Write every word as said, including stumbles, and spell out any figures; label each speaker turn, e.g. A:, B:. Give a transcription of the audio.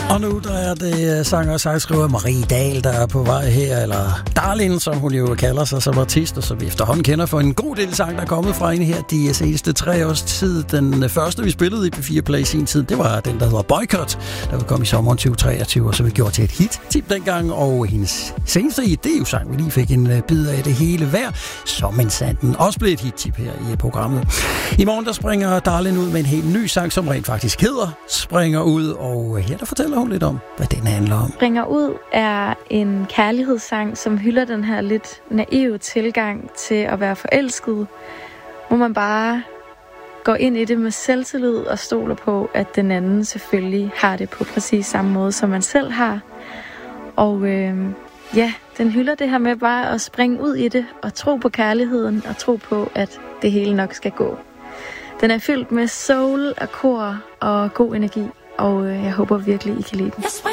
A: Og nu der er det sanger og sangskriver Marie Dahl, der er på vej her, eller Darlin, som hun jo kalder sig som artist, og som vi efterhånden kender for en god del sang, der er kommet fra hende her de seneste tre års tid. Den første, vi spillede i P fire Play i sin tid, det var den, der hedder Boycott, der vil komme i sommeren tyve treogtyve, og så vi gjorde til et hit-tip dengang, og hendes seneste hit, det er jo sang, vi lige fik en bid af det hele værd, som en sanden også blev et hit-tip her i programmet. I morgen, der springer Darlin ud med en helt ny sang, som rent faktisk hedder Springer ud, og her der fortæller hun lidt om, hvad den handler om.
B: Springer ud er en kærlighedssang, som hylder den her lidt naive tilgang til at være forelsket, hvor man bare går ind i det med selvtillid og stoler på, at den anden selvfølgelig har det på præcis samme måde, som man selv har. Og øh, ja, den hylder det her med bare at springe ud i det og tro på kærligheden og tro på, at det hele nok skal gå. Den er fyldt med soul og kor og god energi, og jeg håber virkelig, I kan lide den.